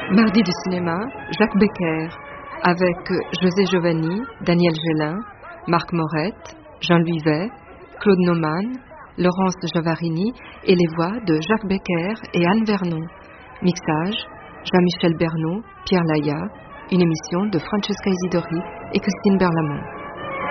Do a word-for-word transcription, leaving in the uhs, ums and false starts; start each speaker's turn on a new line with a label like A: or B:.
A: Mardi de cinéma, Jacques Becker, avec José Giovanni, Daniel Gélin, Marc Morette, Jean-Louis Vey, Claude Naumann, Laurence Javarini et les voix de Jacques Becker et Anne Vernon. Mixage, Jean-Michel Bernot, Pierre Laya, une émission de Francesca Isidori et Christine Berlamont.